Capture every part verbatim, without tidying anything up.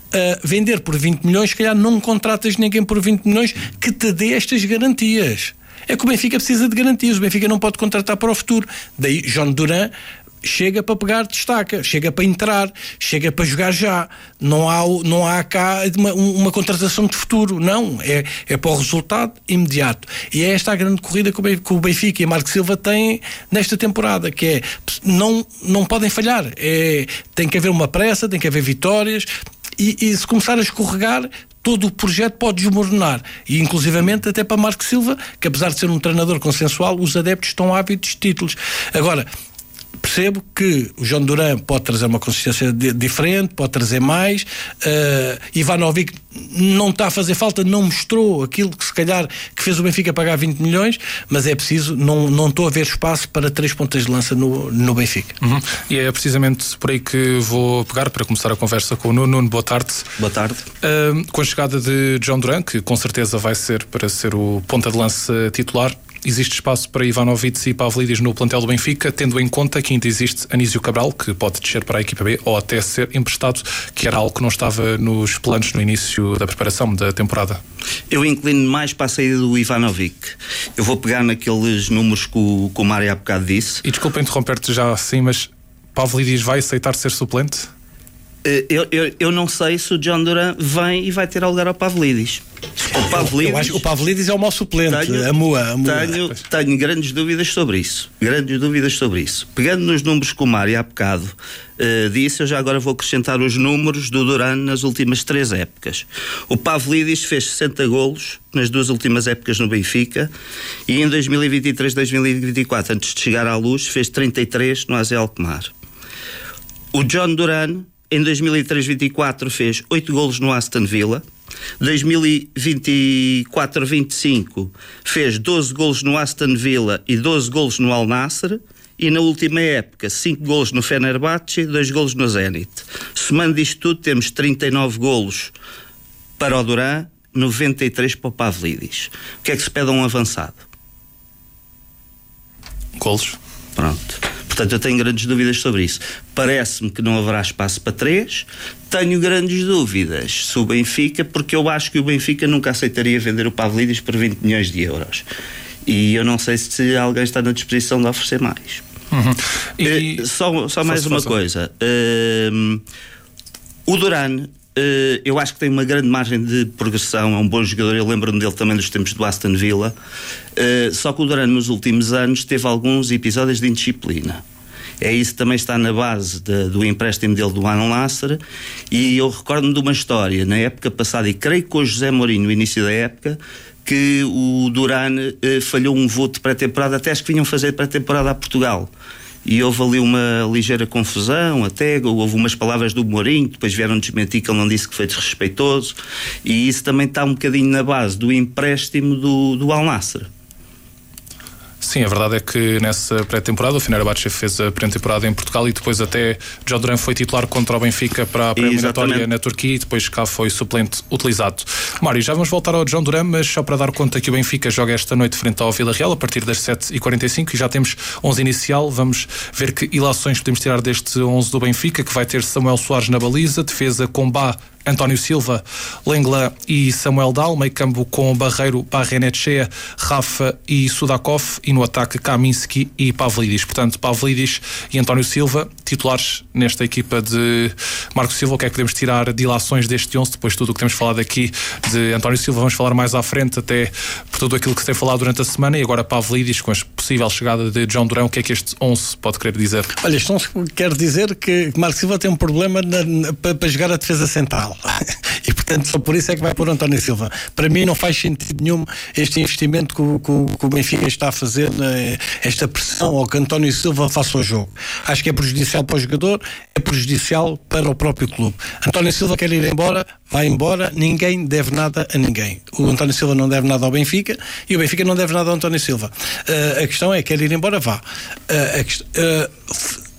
uh, vender por vinte milhões, se calhar não contratas ninguém por vinte milhões que te dê estas garantias. É que o Benfica precisa de garantias, o Benfica não pode contratar para o futuro. Daí João Duran chega para pegar, destaca, chega para entrar, chega para jogar já. Não há, não há cá uma, uma contratação de futuro, não. É, é para o resultado imediato. E é esta a grande corrida que o Benfica e Marco Silva têm nesta temporada, que é, não, não podem falhar. É, tem que haver uma pressa, tem que haver vitórias, e, e se começar a escorregar, todo o projeto pode desmoronar. E inclusivamente até para Marco Silva, que apesar de ser um treinador consensual, os adeptos estão ávidos de títulos. Agora, percebo que o João Duran pode trazer uma consistência de, diferente, pode trazer mais. uh, Ivanovic não está a fazer falta, não mostrou aquilo que se calhar que fez o Benfica pagar vinte milhões, mas é preciso, não, não estou a ver espaço para três pontas de lança no, no Benfica. Uhum. E é precisamente por aí que vou pegar para começar a conversa com o Nuno. Nuno, boa tarde. Boa tarde. Uh, com a chegada de João Duran, que com certeza vai ser para ser o ponta de lança titular, existe espaço para Ivanovic e Pavlidis no plantel do Benfica, tendo em conta que ainda existe Anísio Cabral, que pode descer para a equipa B ou até ser emprestado, que era algo que não estava nos planos no início da preparação da temporada. Eu inclino mais para a saída do Ivanovic. Eu vou pegar naqueles números que o, que o Mário há bocado disse. E desculpa interromper-te já assim, mas Pavlidis vai aceitar ser suplente? Eu, eu, eu não sei se o João Duran vem e vai ter lugar ao Pavlidis. O Pavlidis, eu acho que o Pavlidis é o mau suplente. Tenho, a Mua, a Mua. Tenho, tenho grandes dúvidas sobre isso. Grandes dúvidas sobre isso. Pegando nos números que o Mário há bocado uh, disse, eu já agora vou acrescentar os números do Duran nas últimas três épocas. O Pavlidis fez sessenta golos nas duas últimas épocas no Benfica e em dois mil e vinte e três, dois mil e vinte e quatro, antes de chegar à Luz, fez trinta e três no A Z Alkmaar. O João Duran em dois mil e três vinte e quatro fez oito golos no Aston Villa. dois mil e vinte e quatro vinte e cinco fez doze golos no Aston Villa e doze golos no Al Nassr. E na última época, cinco golos no Fenerbahçe e dois golos no Zenit. Somando isto tudo, temos trinta e nove golos para o Duran, noventa e três para o Pavlidis. O que é que se pede a um avançado? Golos. Pronto. Portanto, eu tenho grandes dúvidas sobre isso. Parece-me que não haverá espaço para três. Tenho grandes dúvidas sobre o Benfica, porque eu acho que o Benfica nunca aceitaria vender o Pavlidis por vinte milhões de euros. E eu não sei se alguém está na disposição de oferecer mais. Uhum. E... Uh, só, só mais uma coisa. Uh, o Duran, uh, eu acho que tem uma grande margem de progressão, é um bom jogador, eu lembro-me dele também dos tempos do Aston Villa. Uh, só que o Duran nos últimos anos teve alguns episódios de indisciplina. É isso que também está na base de, do empréstimo dele do Al Nassr. E eu recordo-me de uma história na época passada, e creio que com o José Mourinho no início da época, que o Duran uh, falhou um voo de pré-temporada, até acho que vinham fazer pré-temporada a Portugal. E houve ali uma ligeira confusão, até houve umas palavras do Mourinho, depois vieram desmentir que ele não disse que foi desrespeitoso, e isso também está um bocadinho na base do empréstimo do, do Al Nassr. Sim, a verdade é que nessa pré-temporada o Fenerbahçe fez a pré-temporada em Portugal e depois até João Duran foi titular contra o Benfica para a pré-eliminatória na Turquia e depois cá foi suplente utilizado. Mário, já vamos voltar ao João Duran, mas só para dar conta que o Benfica joga esta noite frente ao Vila Real a partir das sete e quarenta e cinco e já temos onze inicial. Vamos ver que ilações podemos tirar deste onze do Benfica, que vai ter Samuel Soares na baliza, defesa com Bá, António Silva, Lengla e Samuel Dal, meio campo com Barreiro, Barrenetchea, Rafa e Sudakov, e no ataque Kaminski e Pavlidis. Portanto, Pavlidis e António Silva, titulares nesta equipa de Marco Silva. O que é que podemos tirar de ilações deste onze, depois de tudo o que temos falado aqui de António Silva? Vamos falar mais à frente, até por tudo aquilo que se tem falado durante a semana, e agora Pavlidis, com a possível chegada de João Durão. O que é que este onze pode querer dizer? Olha, este onze quer dizer que Marco Silva tem um problema na, na, para, para jogar a defesa central. E portanto só por isso é que vai pôr António Silva. Para mim não faz sentido nenhum este investimento que o, que, que o Benfica está a fazer, esta pressão ao que António Silva faça o jogo. Acho que é prejudicial para o jogador, é prejudicial para o próprio clube. António Silva quer ir embora, vai embora, ninguém deve nada a ninguém. O António Silva não deve nada ao Benfica e o Benfica não deve nada ao António Silva. Uh, a questão é, quer ir embora, vá. Uh, a quest- uh,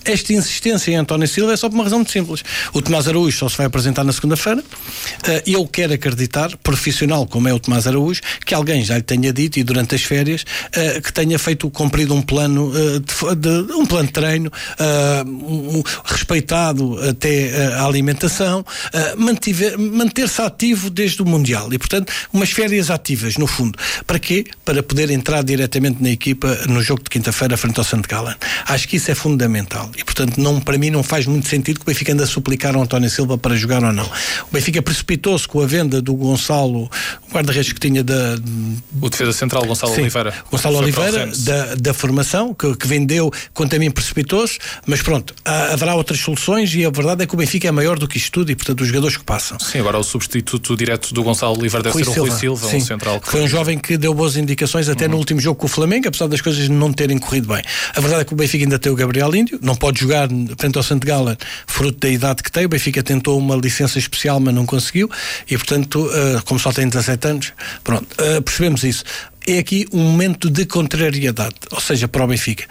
esta insistência em António Silva é só por uma razão muito simples. O Tomás Araújo só se vai apresentar na segunda-feira. Uh, eu quero acreditar, profissional como é o Tomás Araújo, que alguém já lhe tenha dito, e durante as férias, uh, que tenha feito, cumprido um plano uh, de, de, um plano de treino, uh, um, respeitado até uh, a alimentação, uh, mantiver, manter-se ativo desde o Mundial. E, portanto, umas férias ativas, no fundo. Para quê? Para poder entrar diretamente na equipa no jogo de quinta-feira frente ao Santo Gallen. Acho que isso é fundamental. E, portanto, não, para mim não faz muito sentido que o Benfica ande a suplicar ao António Silva para jogar ou não. O Benfica precipitou-se com a venda do Gonçalo, o guarda-redes que tinha da... O defesa central, Gonçalo Sim, Oliveira. Gonçalo Oliveira, da, da formação, que, que vendeu, quanto a mim precipitou-se, mas pronto, há, haverá outras soluções e a verdade é que o Benfica é maior do que isto tudo e, portanto, os jogadores que passam. Sim, agora o substituto direto do Gonçalo Oliveira deve Rui ser o Silva. Rui Silva, Sim, um central. Que foi um jovem que deu boas indicações até uhum. no último jogo com o Flamengo, apesar das coisas não terem corrido bem. A verdade é que o Benfica ainda tem o Gabriel Índio, não pode jogar frente ao Santo Gallen, fruto da idade que tem. O Benfica tentou uma licença especial, mas não conseguiu, e portanto, uh, como só tem dezassete anos, pronto, uh, percebemos isso. É aqui um momento de contrariedade, ou seja, para o Benfica.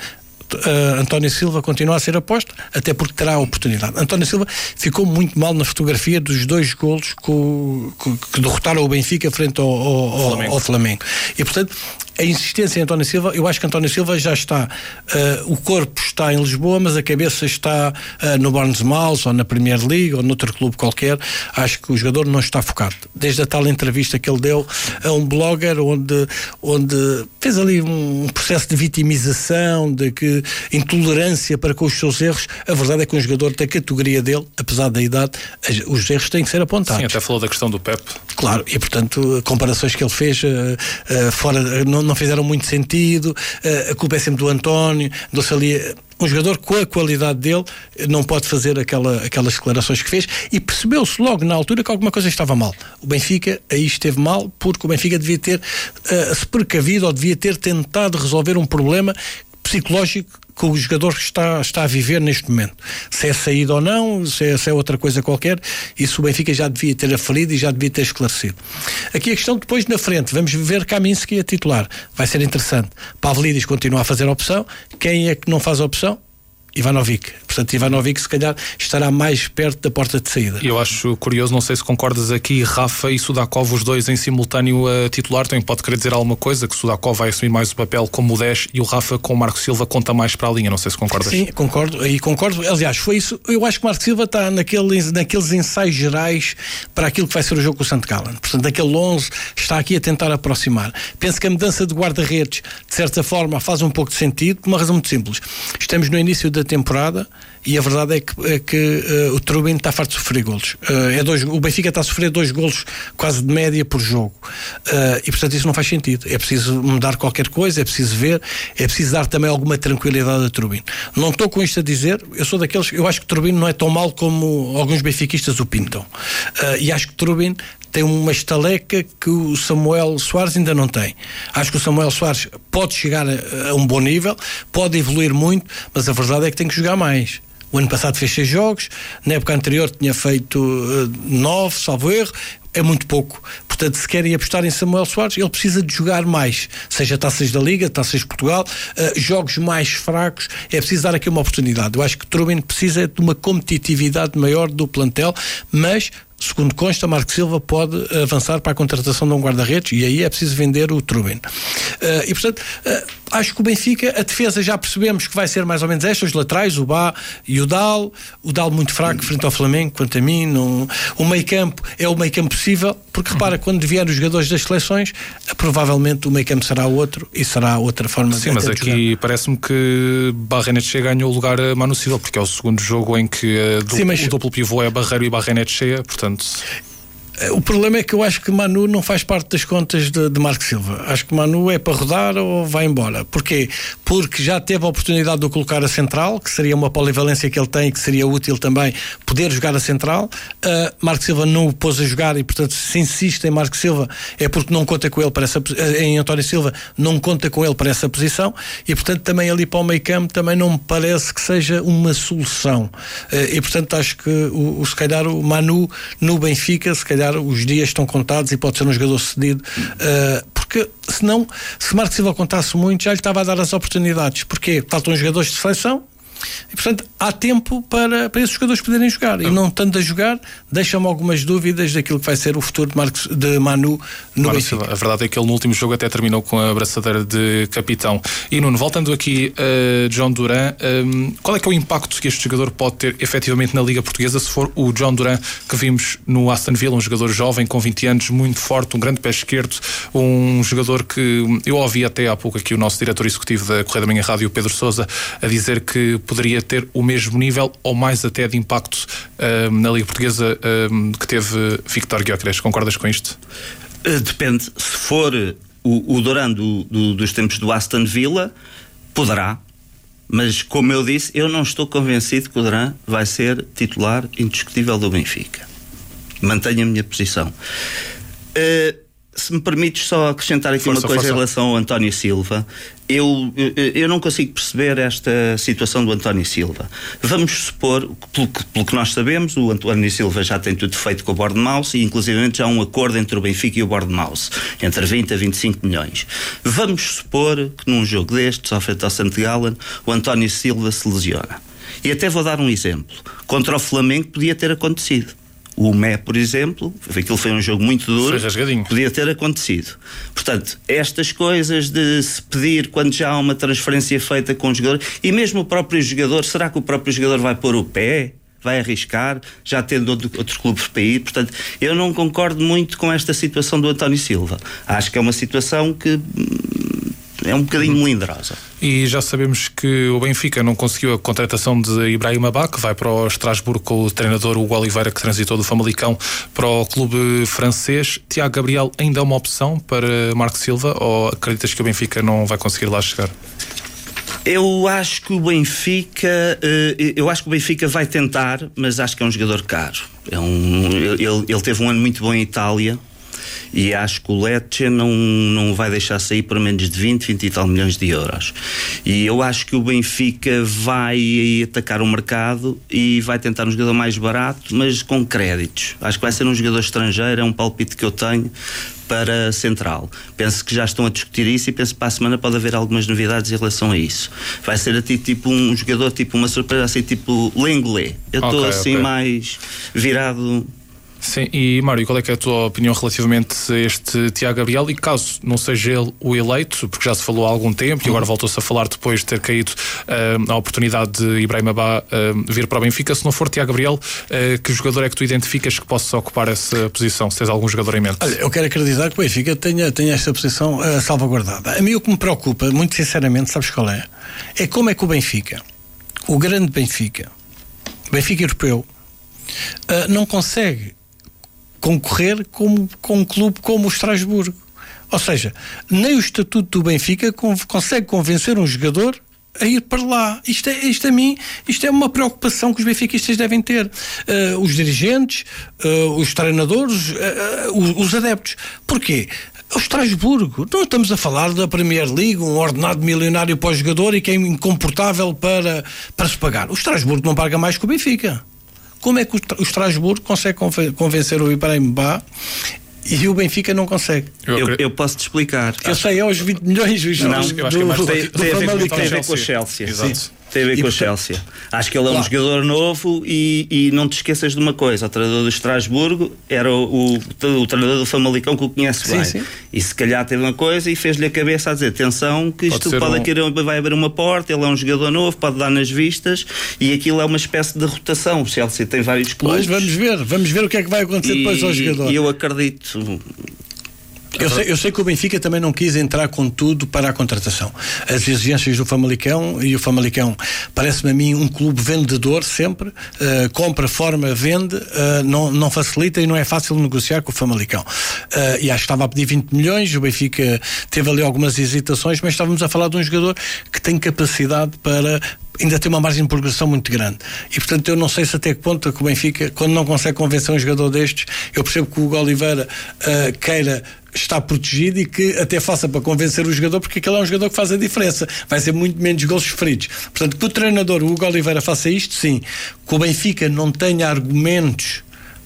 Uh, António Silva continua a ser aposto, até porque terá a oportunidade. António Silva ficou muito mal na fotografia dos dois golos que, que, que derrotaram o Benfica frente ao, ao, Flamengo. ao Flamengo. E, portanto, a insistência em António Silva, eu acho que António Silva já está, uh, o corpo está em Lisboa, mas a cabeça está uh, no Bournemouth, ou na Premier League, ou noutro clube qualquer. Acho que o jogador não está focado. Desde a tal entrevista que ele deu a um blogger, onde, onde fez ali um processo de vitimização, de que intolerância para com os seus erros. A verdade é que um jogador da categoria dele, apesar da idade, os erros têm que ser apontados. Sim, até falou da questão do Pep. Claro, e portanto, comparações que ele fez uh, uh, fora, não, não fizeram muito sentido. Uh, a culpa é sempre do António, do-se ali. Um jogador com a qualidade dele não pode fazer aquela, aquelas declarações que fez, e percebeu-se logo na altura que alguma coisa estava mal. O Benfica aí esteve mal porque o Benfica devia ter uh, se precavido, ou devia ter tentado resolver um problema psicológico que o jogador está, está a viver neste momento. Se é saída ou não, se é, se é outra coisa qualquer, isso o Benfica já devia ter aferido e já devia ter esclarecido. Aqui a questão depois na frente, vamos ver Kaminski a titular. Vai ser interessante. Pavlidis continua a fazer a opção. Quem é que não faz a opção? Ivanovic. Portanto, Ivanovic se calhar estará mais perto da porta de saída. Eu acho curioso, não sei se concordas aqui, Rafa e Sudakov, os dois em simultâneo a titular. Também pode querer dizer alguma coisa, que Sudakov vai assumir mais o papel como o dez e o Rafa com o Marco Silva conta mais para a linha. Não sei se concordas. Sim, concordo, e concordo. Aliás, foi isso. Eu acho que o Marco Silva está naqueles, naqueles ensaios gerais para aquilo que vai ser o jogo com o Santo Gallen. Portanto, aquele onze está aqui a tentar aproximar. Penso que a mudança de guarda-redes, de certa forma, faz um pouco de sentido, por uma razão muito simples. Estamos no início da temporada e a verdade é que, é que uh, o Trubin está farto de sofrer golos. Uh, é dois, o Benfica está a sofrer dois golos quase de média por jogo. Uh, e portanto isso não faz sentido. É preciso mudar qualquer coisa, é preciso ver, é preciso dar também alguma tranquilidade a Trubin. Não estou com isto a dizer, eu sou daqueles, eu acho que Trubin não é tão mau como alguns benfiquistas o pintam. Uh, e acho que Trubin tem uma estaleca que o Samuel Soares ainda não tem. Acho que o Samuel Soares pode chegar a, a um bom nível, pode evoluir muito, mas a verdade é que tem que jogar mais. O ano passado fez seis jogos, na época anterior tinha feito uh, nove, salvo erro, é muito pouco. Portanto, se querem apostar em Samuel Soares, ele precisa de jogar mais, seja taças da Liga, taças de Portugal, uh, jogos mais fracos, é preciso dar aqui uma oportunidade. Eu acho que Trubin precisa de uma competitividade maior do plantel, mas segundo consta, Marco Silva pode avançar para a contratação de um guarda-redes e aí é preciso vender o Trubin. Uh, e portanto, uh, acho que o Benfica, a defesa já percebemos que vai ser mais ou menos esta, os laterais, o Bá e o Dal, o Dal muito fraco frente ao Flamengo, quanto a mim, não... o meio campo é o meio campo possível, porque repara, quando vierem os jogadores das seleções, uh, provavelmente o meio campo será outro e será outra forma Sim, de... Sim, mas aqui parece-me que Barrenetxea ganhou o lugar a Manu Silva, porque é o segundo jogo em que uh, duplo, Sim, mas... o duplo pivô é Barreiro e Barrenetxea, portanto... O problema é que eu acho que Manu não faz parte das contas de, de Marco Silva. Acho que Manu é para rodar ou vai embora. Porquê? Porque já teve a oportunidade de o colocar a central, que seria uma polivalência que ele tem e que seria útil também poder jogar a central. Uh, Marco Silva não o pôs a jogar e, portanto, se insiste em Marco Silva é porque não conta com ele para essa em António Silva, não conta com ele para essa posição e, portanto, também ali para o meio campo também não me parece que seja uma solução. Uh, e, portanto, acho que o, o, se calhar o Manu no Benfica, se calhar os dias estão contados e pode ser um jogador cedido, uh, porque senão, se Marco Silva contasse muito, já lhe estava a dar as oportunidades, porque faltam os jogadores de seleção, E, portanto, há tempo para, para esses jogadores poderem jogar. E não tanto a jogar, deixa-me algumas dúvidas daquilo que vai ser o futuro de, Marcos, de Manu no Marcos, Benfica. A verdade é que ele no último jogo até terminou com a braçadeira de capitão. E Nuno, voltando aqui a uh, John Duran, um, qual é que é o impacto que este jogador pode ter efetivamente na Liga Portuguesa se for o John Duran que vimos no Aston Villa, um jogador jovem com vinte anos, muito forte, um grande pé esquerdo, um jogador que eu ouvi até há pouco aqui o nosso diretor executivo da Correia da Manhã Rádio, Pedro Sousa, a dizer que poderia ter o mesmo nível ou mais até de impacto uh, na Liga Portuguesa uh, que teve Víctor Gyökeres. Concordas com isto? Uh, depende. Se for o, o Duran do, do, dos tempos do Aston Villa, poderá. Mas, como eu disse, eu não estou convencido que o Duran vai ser titular indiscutível do Benfica. Mantenho a minha posição. Uh, se me permites só acrescentar aqui força, uma coisa força. Em relação ao António Silva, eu, eu, eu não consigo perceber esta situação do António Silva. Vamos supor, pelo que, pelo que nós sabemos, o António Silva já tem tudo feito com o Bournemouth e inclusivamente já há um acordo entre o Benfica e o Bournemouth, entre vinte a vinte e cinco milhões. Vamos supor que num jogo destes, ao frente ao Saint Gallen, o António Silva se lesiona. E até vou dar um exemplo. Contra o Flamengo podia ter acontecido. O Mé, por exemplo, aquilo foi um jogo muito duro, podia ter acontecido. Portanto, estas coisas de se pedir quando já há uma transferência feita com o jogador, e mesmo o próprio jogador, será que o próprio jogador vai pôr o pé? Vai arriscar, já tendo outros clubes para ir? Portanto, eu não concordo muito com esta situação do António Silva. Acho que é uma situação que é um bocadinho melindrosa. E já sabemos que o Benfica não conseguiu a contratação de Ibrahim Abá, que vai para o Estrasburgo com o treinador Hugo Oliveira, que transitou do Famalicão para o clube francês. Tiago Gabriel ainda é uma opção para Marco Silva, ou acreditas que o Benfica não vai conseguir lá chegar? Eu acho que o Benfica eu acho que o Benfica vai tentar, mas acho que é um jogador caro. É um, ele, ele teve um ano muito bom em Itália e acho que o Lecce não, não vai deixar sair por menos de vinte, vinte e tal milhões de euros. E eu acho que o Benfica vai atacar o mercado e vai tentar um jogador mais barato, mas com créditos. Acho que vai ser um jogador estrangeiro, é um palpite que eu tenho para Central. Penso que já estão a discutir isso e penso que para a semana pode haver algumas novidades em relação a isso. Vai ser a ti, tipo um jogador, tipo uma surpresa assim, tipo Lenglet. Eu estou okay, assim okay. mais virado. Sim, e Mário, qual é que é a tua opinião relativamente a este Tiago Gabriel? E caso não seja ele o eleito, porque já se falou há algum tempo e agora voltou-se a falar depois de ter caído uh, a oportunidade de Ibrahim Abá uh, vir para o Benfica, se não for Tiago Gabriel, uh, que jogador é que tu identificas que possa ocupar essa posição, se tens algum jogador em mente? Olha, eu quero acreditar que o Benfica tenha, tenha esta posição uh, salvaguardada. A mim o que me preocupa, muito sinceramente, sabes qual é? É como é que o Benfica, o grande Benfica, o Benfica europeu, uh, não consegue concorrer com, com um clube como o Estrasburgo. Ou seja, nem o estatuto do Benfica con- consegue convencer um jogador a ir para lá. Isto, é, isto a mim, isto é uma preocupação que os benfiquistas devem ter. Uh, os dirigentes, uh, os treinadores, uh, uh, os, os adeptos. Porquê? O Estrasburgo, não estamos a falar da Premier League, um ordenado milionário para o jogador e que é incomportável para, para se pagar. O Estrasburgo não paga mais que o Benfica. Como é que o Estrasburgo consegue convencer o Ibrahim Abá e o Benfica não consegue? Eu, eu posso te explicar. Eu sei, é os vinte milhões os não, do, eu acho que é mais do, tem, do tem, a ver, tem a ver com o Chelsea. Exato. Tem a ver e com o Chelsea. Acho que ele é claro. um jogador novo e, e não te esqueças de uma coisa: o treinador do Estrasburgo era o, o, o treinador do Famalicão que o conhece sim, bem. Sim. E se calhar teve uma coisa e fez-lhe a cabeça a dizer: atenção, que isto pode, pode um... aqui, vai abrir uma porta. Ele é um jogador novo, pode dar nas vistas e aquilo é uma espécie de rotação. O Chelsea tem vários clubes. Pois vamos ver, vamos ver o que é que vai acontecer e, depois ao jogador. E eu acredito. Eu sei, eu sei que o Benfica também não quis entrar com tudo para a contratação. As exigências do Famalicão, e o Famalicão parece-me a mim um clube vendedor sempre, uh, compra, forma, vende, uh, não, não facilita e não é fácil negociar com o Famalicão. Uh, e acho que estava a pedir vinte milhões, o Benfica teve ali algumas hesitações, mas estávamos a falar de um jogador que tem capacidade para... ainda tem uma margem de progressão muito grande. E, portanto, eu não sei se até que ponto que o Benfica, quando não consegue convencer um jogador destes, eu percebo que o Hugo Oliveira uh, queira estar protegido e que até faça para convencer o jogador, porque aquele é um jogador que faz a diferença. Vai ser muito menos golos sofridos. Portanto, que o treinador, o Hugo Oliveira, faça isto, sim. Que o Benfica não tenha argumentos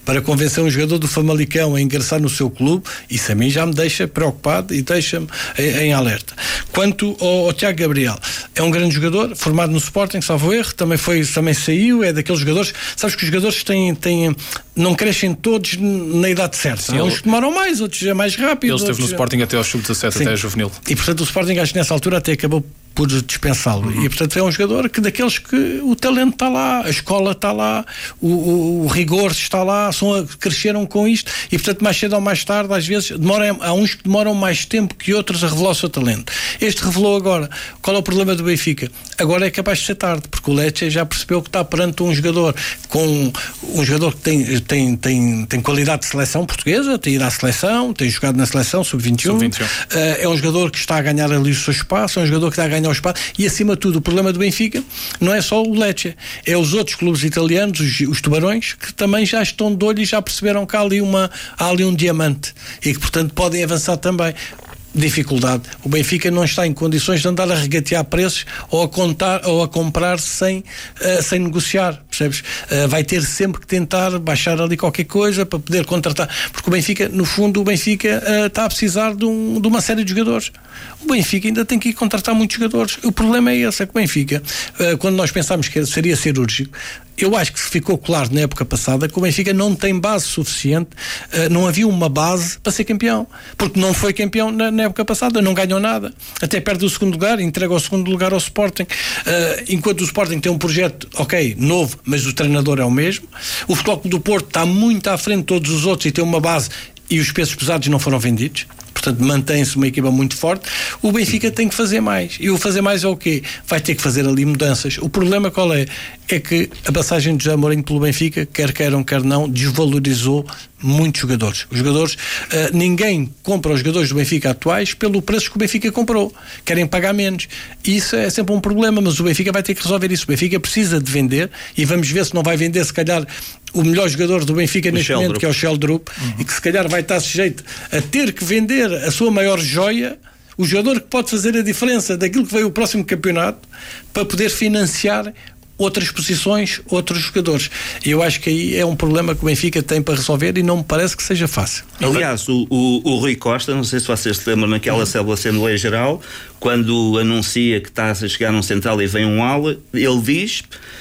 para convencer um jogador do Famalicão a ingressar no seu clube, isso a mim já me deixa preocupado e deixa-me em, em alerta. Quanto ao, ao Tiago Gabriel, é um grande jogador, formado no Sporting, salvo erro, também, foi, também saiu, é daqueles jogadores, sabes que os jogadores têm, têm, não crescem todos na idade certa. Sim, uns ele... que demoram mais, outros é mais rápido. Ele esteve outros... no Sporting até ao sub dezassete, até a juvenil. E portanto o Sporting, acho que nessa altura até acabou por dispensá-lo. Uhum. E portanto é um jogador que daqueles que o talento está lá, a escola está lá, o, o, o rigor está lá, são, cresceram com isto e portanto mais cedo ou mais tarde, às vezes, demora, há uns que demoram mais tempo que outros a revelar o seu talento. Este revelou agora. Qual é o problema do Benfica? Agora é capaz de ser tarde, porque o Lecce já percebeu que está perante um jogador com um jogador que tem, tem, tem, tem qualidade de seleção portuguesa, tem ido à seleção, tem jogado na seleção sub vinte e um, sub vinte e um. Uh, é um jogador que está a ganhar ali o seu espaço, é um jogador que está a ganhar o espaço e acima de tudo o problema do Benfica não é só o Lecce, é os outros clubes italianos, os, os tubarões, que também já estão de olho e já perceberam que há ali, uma, há ali um diamante e que portanto podem avançar também. Dificuldade. O Benfica não está em condições de andar a regatear preços ou a, contar, ou a comprar sem, uh, sem negociar, percebes? Uh, vai ter sempre que tentar baixar ali qualquer coisa para poder contratar, porque o Benfica, no fundo, o Benfica uh, está a precisar de, um, de uma série de jogadores. O Benfica ainda tem que ir contratar muitos jogadores. O problema é esse, é que o Benfica, uh, quando nós pensámos que seria cirúrgico, eu acho que ficou claro na época passada que o Benfica não tem base suficiente, uh, não havia uma base para ser campeão, porque não foi campeão na, na época passada, não ganhou nada, até perde o segundo lugar, entrega o segundo lugar ao Sporting, uh, enquanto o Sporting tem um projeto, ok, novo, mas o treinador é o mesmo. O Futebol Clube do Porto está muito à frente de todos os outros e tem uma base e os pesos pesados não foram vendidos. Portanto, mantém-se uma equipa muito forte. O Benfica tem que fazer mais. E o fazer mais é o quê? Vai ter que fazer ali mudanças. O problema qual é? É que a passagem de José Mourinho pelo Benfica, quer queiram, quer não, desvalorizou muitos jogadores. Os jogadores, uh, ninguém compra os jogadores do Benfica atuais pelo preço que o Benfica comprou. Querem pagar menos. Isso é sempre um problema, mas o Benfica vai ter que resolver isso. O Benfica precisa de vender e vamos ver se não vai vender, se calhar, o melhor jogador do Benfica o neste Sheldrup. momento, que é o Sheldrup, uhum. e que se calhar vai estar sujeito a ter que vender a sua maior joia, o jogador que pode fazer a diferença daquilo que veio o próximo campeonato, para poder financiar outras posições, outros jogadores. E eu acho que aí é um problema que o Benfica tem para resolver e não me parece que seja fácil. Aliás, o, o, o Rui Costa, não sei se vocês se lembram, naquela célula Assembleia Geral, quando anuncia que está a chegar num central e vem um ala, ele diz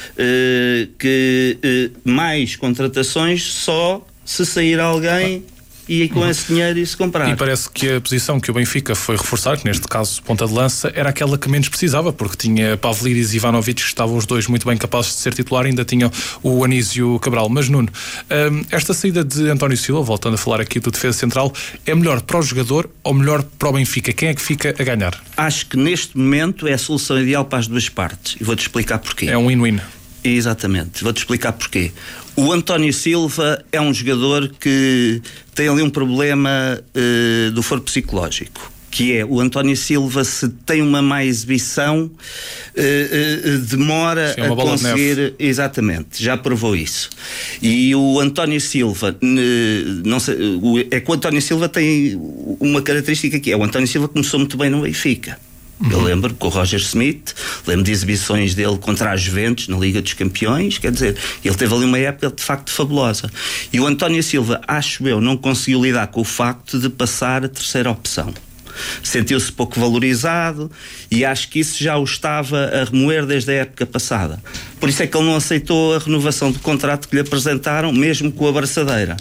uh, que uh, mais contratações só se sair alguém e com esse dinheiro e se comprar. E parece que a posição que o Benfica foi reforçar, que neste caso ponta de lança, era aquela que menos precisava, porque tinha Pavlidis e Ivanovic, que estavam os dois muito bem capazes de ser titular, ainda tinham o Anísio Cabral. Mas Nuno, esta saída de António Silva, voltando a falar aqui do defesa central, é melhor para o jogador ou melhor para o Benfica? Quem é que fica a ganhar? Acho que neste momento é a solução ideal para as duas partes e vou-te explicar porquê. É um win-win. Exatamente, vou-te explicar porquê. O António Silva é um jogador que tem ali um problema uh, do foro psicológico, que é o António Silva, se tem uma má exibição, uh, uh, demora Sim, a conseguir. Exatamente, já provou isso. E o António Silva, uh, não sei, uh, é que o António Silva tem uma característica que é: o António Silva começou muito bem no Benfica. Eu lembro com o Roger Smith, lembro de exibições dele contra a Juventus na Liga dos Campeões, quer dizer, ele teve ali uma época de facto fabulosa. E o António Silva, acho eu, não conseguiu lidar com o facto de passar a terceira opção. Sentiu-se pouco valorizado e acho que isso já o estava a remoer desde a época passada. Por isso é que ele não aceitou a renovação do contrato que lhe apresentaram, mesmo com a braçadeira.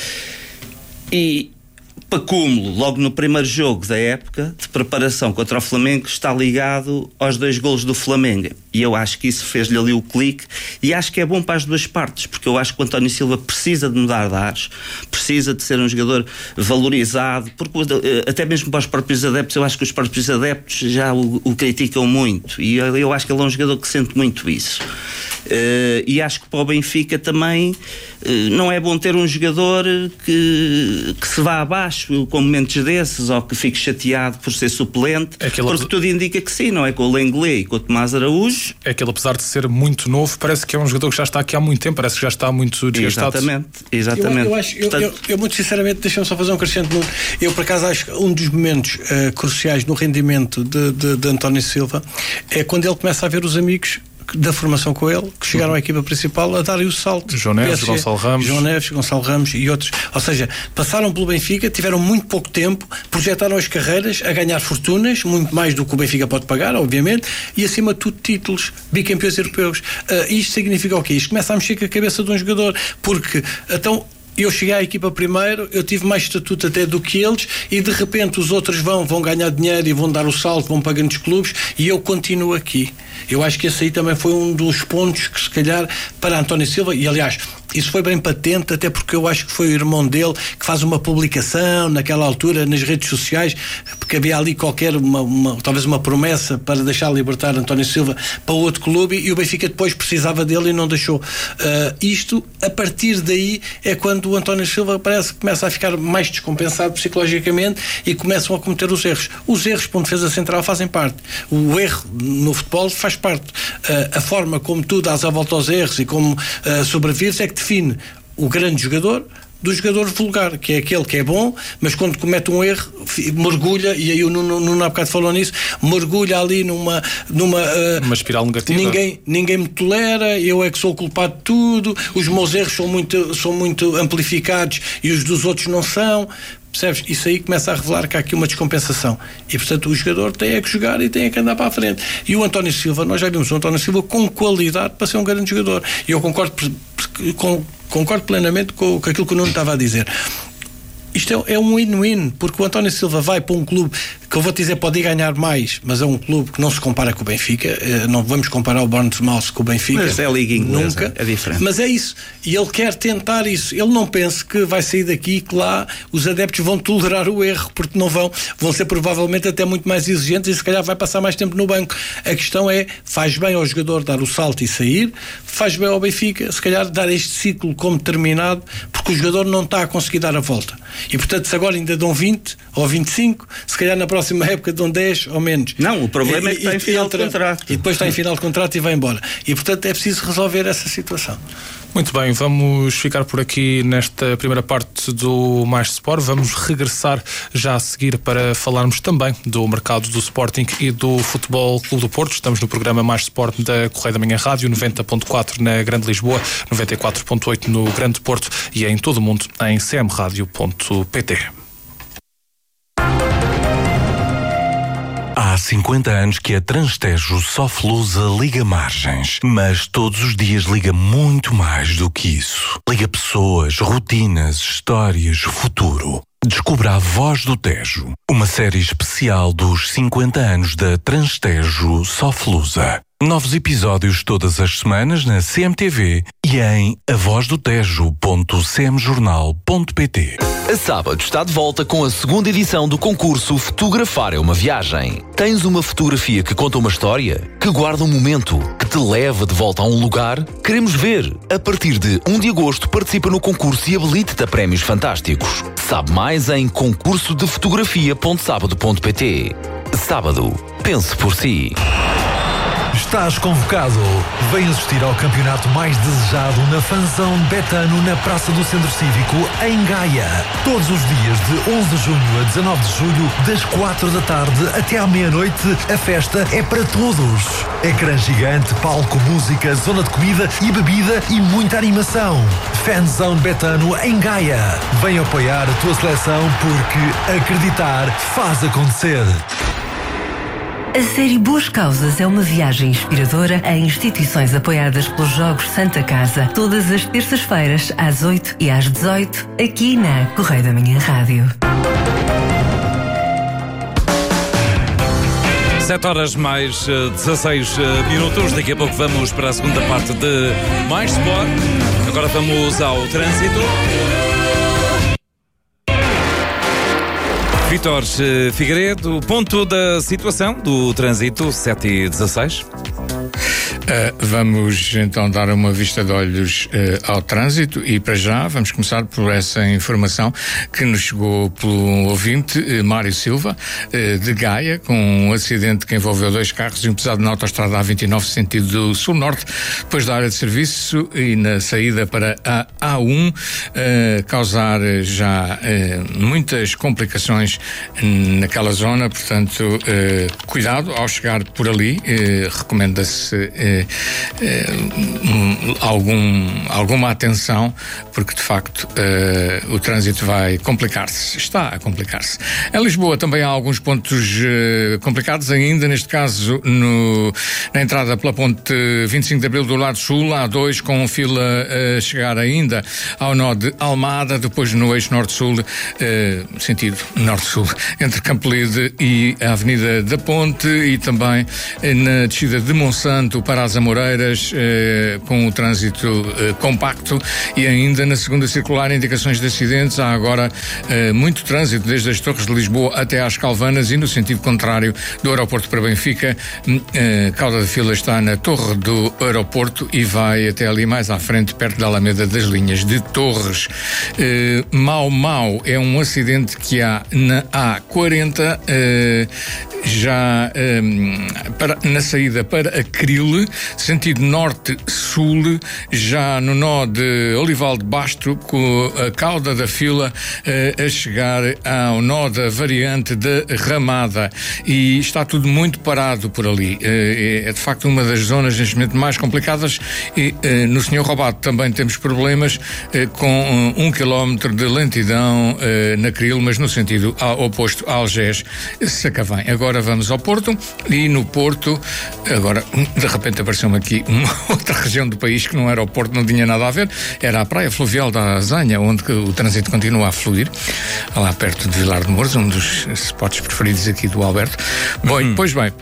E para cúmulo, logo no primeiro jogo da época de preparação contra o Flamengo, está ligado aos dois golos do Flamengo. E eu acho que isso fez-lhe ali o clique e acho que é bom para as duas partes, porque eu acho que o António Silva precisa de mudar de ares, precisa de ser um jogador valorizado, porque até mesmo para os próprios adeptos, eu acho que os próprios adeptos já o, o criticam muito e eu, eu acho que ele é um jogador que sente muito isso. Uh, e acho que para o Benfica também uh, não é bom ter um jogador que, que se vá abaixo com momentos desses ou que fique chateado por ser suplente, é porque apes... tudo indica que sim, não é? Com o Lenglet e com o Tomás Araújo. É que ele, apesar de ser muito novo, parece que é um jogador que já está aqui há muito tempo, parece que já está muito desgastado. Exatamente, exatamente. Eu, eu, acho, Portanto... eu, eu, eu muito sinceramente, deixa-me só fazer um crescente. No, eu por acaso acho que um dos momentos uh, cruciais no rendimento de, de, de António Silva é quando ele começa a ver os amigos da formação com ele, que chegaram à equipa principal a darem o salto. João Neves, P S G, Gonçalo Ramos. João Neves, Gonçalo Ramos e outros. Ou seja, passaram pelo Benfica, tiveram muito pouco tempo, projetaram as carreiras a ganhar fortunas, muito mais do que o Benfica pode pagar, obviamente, e acima de tudo títulos, bicampeões europeus. Uh, isto significa o quê? Isto começa a mexer com a cabeça de um jogador, porque então eu cheguei à equipa primeiro, eu tive mais estatuto até do que eles, e de repente os outros vão, vão ganhar dinheiro e vão dar o salto, vão para grandes clubes, e eu continuo aqui. Eu acho que esse aí também foi um dos pontos que se calhar para António Silva, e aliás isso foi bem patente, até porque eu acho que foi o irmão dele que faz uma publicação naquela altura nas redes sociais, porque havia ali qualquer uma, uma, talvez uma promessa para deixar libertar António Silva para outro clube, e o Benfica depois precisava dele e não deixou. Uh, isto, a partir daí é quando o António Silva parece que começa a ficar mais descompensado psicologicamente e começam a cometer os erros. Os erros para uma defesa central fazem parte. O erro no futebol faz parte. Uh, a forma como tu dás a volta aos erros e como uh, sobrevives é que define o grande jogador do jogador vulgar, que é aquele que é bom, mas quando comete um erro mergulha, e aí o Nuno, Nuno há bocado falou nisso, mergulha ali numa numa uh, uma espiral negativa. Ninguém, ninguém me tolera, eu é que sou o culpado de tudo, os meus erros são muito, são muito amplificados e os dos outros não são. Percebes? Isso aí começa a revelar que há aqui uma descompensação. E, portanto, o jogador tem é que jogar e tem é que andar para a frente. E o António Silva, nós já vimos o António Silva com qualidade para ser um grande jogador. E eu concordo, com, concordo plenamente com, com aquilo que o Nuno estava a dizer. Isto é, é um win-win, porque o António Silva vai para um clube que eu vou dizer pode ganhar mais, mas é um clube que não se compara com o Benfica. Não vamos comparar o Bournemouth com o Benfica. Mas é a Liga Inglesa, nunca. É diferente. Mas é isso. E ele quer tentar isso. Ele não pensa que vai sair daqui, que lá os adeptos vão tolerar o erro, porque não vão. Vão ser provavelmente até muito mais exigentes e se calhar vai passar mais tempo no banco. A questão é, faz bem ao jogador dar o salto e sair, faz bem ao Benfica, se calhar dar este ciclo como terminado, porque o jogador não está a conseguir dar a volta. E portanto, se agora ainda dão vinte ou vinte e cinco, se calhar na próxima época dão dez ou menos. Não, o problema e, é que está em final entra, de contrato. E depois está em final de contrato e vai embora. E portanto é preciso resolver essa situação. Muito bem, vamos ficar por aqui nesta primeira parte do Mais Sport. Vamos regressar já a seguir para falarmos também do mercado do Sporting e do Futebol Clube do Porto. Estamos no programa Mais Sport da Correia da Manhã Rádio, noventa ponto quatro na Grande Lisboa, noventa e quatro ponto oito no Grande Porto e em todo o mundo em c m radio ponto p t. Há cinquenta anos que a Transtejo Soflusa liga margens, mas todos os dias liga muito mais do que isso. Liga pessoas, rotinas, histórias, futuro. Descubra A Voz do Tejo, uma série especial dos cinquenta anos da Transtejo Soflusa. Novos episódios todas as semanas na C M T V e em a voz do tejo ponto c m jornal ponto p t. A Sábado está de volta com a segunda edição do concurso Fotografar é uma Viagem. Tens uma fotografia que conta uma história? Que guarda um momento? Que te leva de volta a um lugar? Queremos ver! A partir de um de agosto participa no concurso e habilite-te a prémios fantásticos. Sabe mais em concurso de fotografia ponto sábado ponto p t. Sábado. Pense por si. Estás convocado. Vem assistir ao campeonato mais desejado na Fanzão Betano na Praça do Centro Cívico, em Gaia. Todos os dias de onze de junho a dezanove de julho, das quatro da tarde até à meia-noite, a festa é para todos. Ecrã gigante, palco, música, zona de comida e bebida e muita animação. Fanzão Betano em Gaia. Vem apoiar a tua seleção porque acreditar faz acontecer. A série Boas Causas é uma viagem inspiradora a instituições apoiadas pelos Jogos Santa Casa, todas as terças-feiras, às oito e às dezoito, aqui na Correia da Manhã Rádio. sete horas mais uh, dezasseis uh, minutos. Daqui a pouco vamos para a segunda parte de Mais Sport. Agora vamos ao trânsito. Vítor Figueiredo, ponto da situação do trânsito, sete e dezasseis. Uh, vamos então dar uma vista de olhos uh, ao trânsito e para já vamos começar por essa informação que nos chegou pelo ouvinte uh, Mário Silva uh, de Gaia, com um acidente que envolveu dois carros e um pesado na autoestrada A vinte e nove sentido sul-norte, depois da área de serviço e na saída para a A um, uh, causar já uh, muitas complicações naquela zona, portanto uh, cuidado ao chegar por ali, uh, recomenda-se uh, eh, eh, um, algum, alguma atenção, porque de facto eh, o trânsito vai complicar-se, está a complicar-se. Em Lisboa também há alguns pontos eh, complicados ainda, neste caso no, na entrada pela ponte vinte e cinco de Abril do lado sul, há dois com fila a chegar ainda ao nó de Almada, depois no eixo norte-sul, eh, sentido norte-sul, entre Campolide e a Avenida da Ponte, e também eh, na descida de Monsanto para as Amoreiras, eh, com o trânsito eh, compacto, e ainda na segunda circular indicações de acidentes. Há agora eh, muito trânsito desde as Torres de Lisboa até às Calvanas, e no sentido contrário do aeroporto para Benfica, eh, cauda de fila está na Torre do Aeroporto e vai até ali mais à frente, perto da Alameda das Linhas de Torres. Eh, Mau Mau é um acidente que há na A quarenta, eh, já eh, para, na saída para Acril, sentido norte-sul, já no nó de Olival de Basto, com a cauda da fila eh, a chegar ao nó da variante da Ramada, e está tudo muito parado por ali. Eh, é de facto uma das zonas neste momento mais complicadas, e eh, no Senhor Roubado também temos problemas eh, com um, um quilómetro de lentidão eh, na Acril, mas no sentido ao, oposto a Algés, Sacavém. Agora vamos ao Porto, e no Porto, agora de repente apareceu-me aqui uma outra região do país que não era o Porto, não tinha nada a ver, era a Praia Fluvial da Azanha, onde o trânsito continua a fluir, lá perto de Vilar de Mouros, um dos spots preferidos aqui do Alberto. Bom, uhum. Pois bem,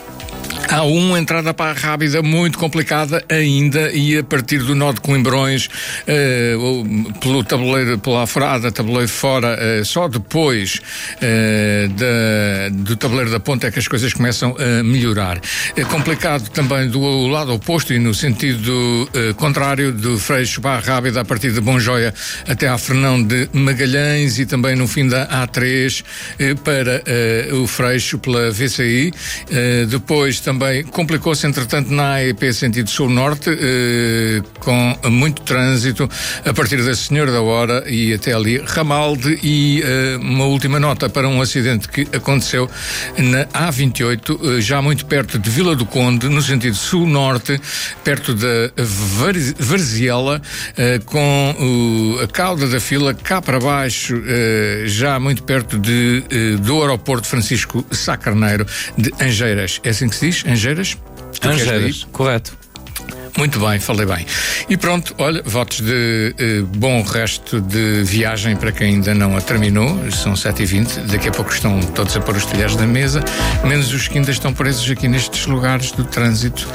há uma entrada para a Rábida muito complicada ainda, e a partir do nó de Coimbrões, eh, pelo tabuleiro, pela furada, tabuleiro fora, eh, só depois eh, da, do tabuleiro da ponta é que as coisas começam a melhorar. É complicado também do lado oposto e no sentido eh, contrário, do Freixo para a Rábida, a partir de Bonjoia até à Fernão de Magalhães, e também no fim da A três eh, para eh, o Freixo pela V C I. Eh, depois também Também complicou-se, entretanto, na A E P sentido sul-norte, eh, com muito trânsito a partir da Senhora da Hora e até ali Ramalde, e eh, uma última nota para um acidente que aconteceu na A vinte e oito, eh, já muito perto de Vila do Conde, no sentido sul-norte, perto da Varziela, eh, com o, a cauda da fila cá para baixo, eh, já muito perto de, eh, do aeroporto Francisco Sá Carneiro de Angeiras. É assim que se diz? Angeiras? Angeiras, correto. Muito bem, falei bem. E pronto, olha, votos de eh, bom resto de viagem para quem ainda não a terminou. São sete e vinte, daqui a pouco estão todos a pôr os talheres da mesa, menos os que ainda estão presos aqui nestes lugares do trânsito.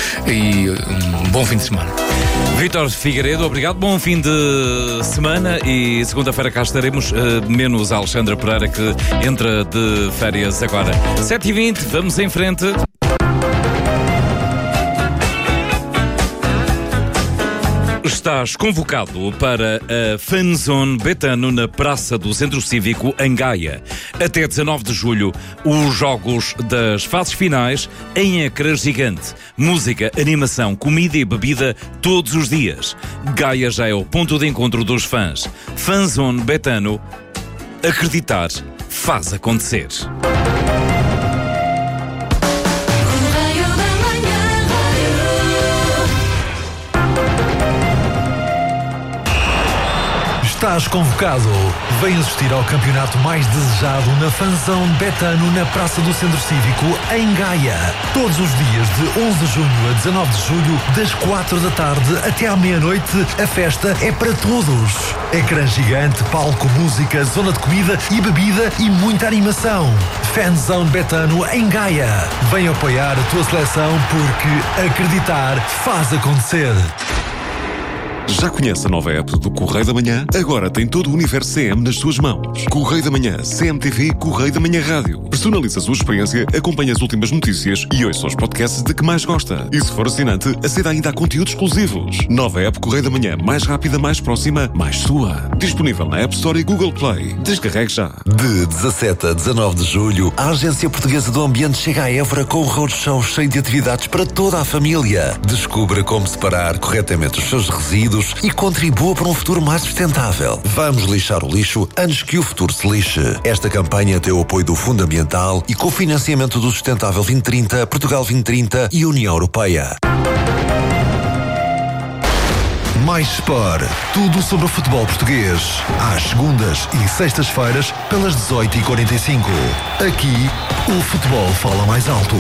E um bom fim de semana. Vítor Figueiredo, obrigado. Bom fim de semana, e segunda-feira cá estaremos, uh, menos a Alexandra Pereira, que entra de férias agora. sete e vinte, vamos em frente. Estás convocado para a Fanzone Betano na Praça do Centro Cívico, em Gaia. Até dezanove de julho, os jogos das fases finais em ecrã gigante. Música, animação, comida e bebida todos os dias. Gaia já é o ponto de encontro dos fãs. Fanzone Betano. Acreditar faz acontecer. Estás convocado. Vem assistir ao campeonato mais desejado na Fanzone Betano na Praça do Centro Cívico, em Gaia. Todos os dias de onze de junho a dezanove de julho, das quatro da tarde até à meia-noite, a festa é para todos. Ecrã gigante, palco, música, zona de comida e bebida e muita animação. Fanzone Betano em Gaia. Vem apoiar a tua seleção, porque acreditar faz acontecer. Já conhece a nova app do Correio da Manhã? Agora tem todo o universo C M nas suas mãos. Correio da Manhã, C M T V, Correio da Manhã Rádio. Personaliza a sua experiência, acompanha as últimas notícias e ouça os podcasts de que mais gosta. E se for assinante, aceda ainda a conteúdos exclusivos. Nova app Correio da Manhã, mais rápida, mais próxima, mais sua. Disponível na App Store e Google Play. Descarregue já. De dezassete a dezanove de julho, a Agência Portuguesa do Ambiente chega a Évora com um roadshow cheio de atividades para toda a família. Descubra como separar corretamente os seus resíduos resíduos e contribua para um futuro mais sustentável. Vamos lixar o lixo antes que o futuro se lixe. Esta campanha tem o apoio do Fundo Ambiental e cofinanciamento do Sustentável vinte trinta, Portugal vinte trinta e União Europeia. Mais Sport. Tudo sobre o futebol português. Às segundas e sextas-feiras, pelas dezoito e quarenta e cinco. Aqui, o futebol fala mais alto.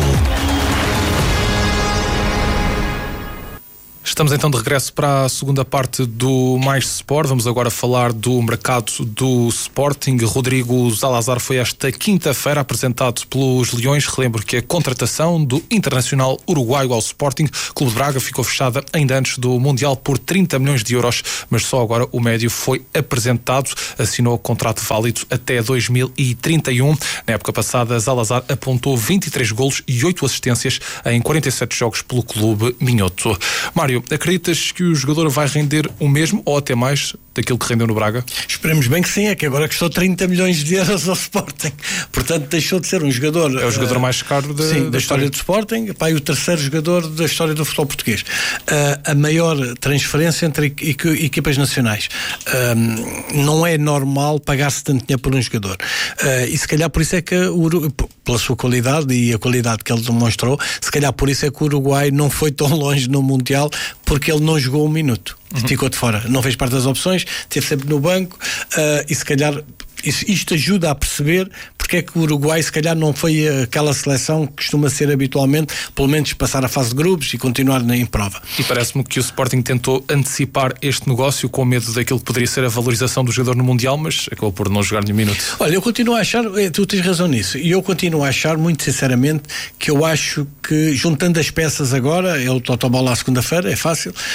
Estamos então de regresso para a segunda parte do Mais Sport. Vamos agora falar do mercado do Sporting. Rodrigo Zalazar foi esta quinta-feira apresentado pelos Leões. Relembro que a contratação do internacional uruguaio ao Sporting Clube de Braga ficou fechada ainda antes do Mundial por trinta milhões de euros, mas só agora o médio foi apresentado. Assinou contrato válido até dois mil e trinta e um. Na época passada, Zalazar apontou vinte e três golos e oito assistências em quarenta e sete jogos pelo clube minhoto. Mário, acreditas que o jogador vai render o mesmo ou até mais daquilo que rendeu no Braga? Esperemos bem que sim, é que agora custou trinta milhões de euros ao Sporting, portanto deixou de ser um jogador... É o jogador uh, mais caro de, sim, da, da história do Sporting, pá, e o terceiro jogador da história do futebol português. Uh, a maior transferência entre equ- equipas nacionais. Uh, não é normal pagar-se tanto dinheiro por um jogador. Uh, e se calhar por isso é que, o Uruguai, pela sua qualidade e a qualidade que ele demonstrou, se calhar por isso é que o Uruguai não foi tão longe no Mundial, porque ele não jogou um minuto. Uhum. Ficou de fora, não fez parte das opções, esteve sempre no banco, uh, e se calhar isso, isto ajuda a perceber porque é que o Uruguai se calhar não foi aquela seleção que costuma ser habitualmente, pelo menos passar a fase de grupos e continuar em prova. E parece-me que o Sporting tentou antecipar este negócio com medo daquilo que poderia ser a valorização do jogador no Mundial, mas acabou por não jogar nenhum minuto. Olha, eu continuo a achar, tu tens razão nisso, e eu continuo a achar, muito sinceramente, que eu acho que juntando as peças agora, é o Totobola à segunda-feira, é fácil, uh,